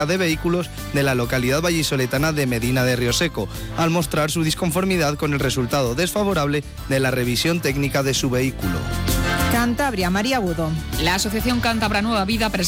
de vehículos de la localidad vallisoletana de Medina de Rioseco, al mostrar su disconformidad con el resultado desfavorable de la revisión técnica de su vehículo. Cantabria, María Budo. La Asociación Cántabra Nueva Vida